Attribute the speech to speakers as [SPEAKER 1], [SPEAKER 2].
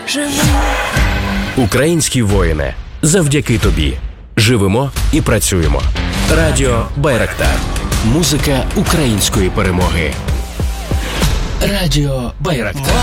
[SPEAKER 1] Українські воїни, завдяки тобі. Живемо і працюємо. Радіо Байрактар. Музика української перемоги. Радіо Байрактар.